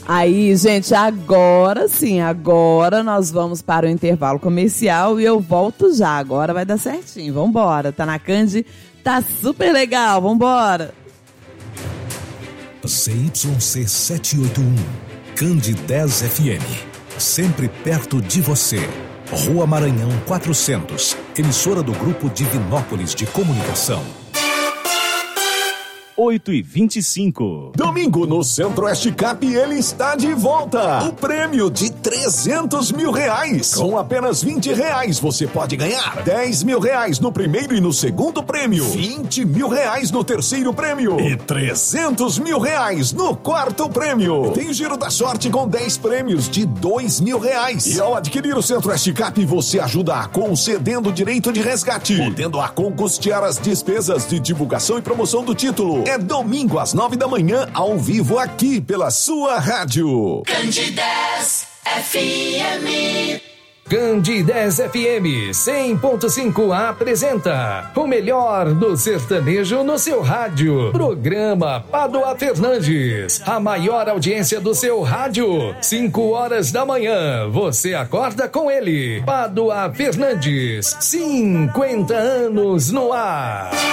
Aí, gente, agora sim, agora nós vamos para o intervalo comercial e eu volto já. Agora vai dar certinho, vambora. Tá na Candi, tá super legal, vambora. ZYC 781, Candi 10 FM, sempre perto de você. Rua Maranhão 400, emissora do Grupo Divinópolis de Comunicação. 8h25. Domingo no Centro-Oeste Cap, ele está de volta. O prêmio de R$300 mil. Com apenas R$20 você pode ganhar R$10 mil no primeiro e no segundo prêmio, R$20 mil no terceiro prêmio e R$300 mil no quarto prêmio. Tem Giro da Sorte com 10 prêmios de R$2 mil. E ao adquirir o Centro-Oeste Cap, você ajuda a concedendo direito de resgate, podendo a custear as despesas de divulgação e promoção do título. É domingo às 9 da manhã, ao vivo aqui pela sua rádio. Candi 10 FM. Candi 10 FM 100.5 apresenta o melhor do sertanejo no seu rádio. Programa Pádua Fernandes, a maior audiência do seu rádio. 5 horas da manhã, você acorda com ele. Pádua Fernandes, 50 anos no ar.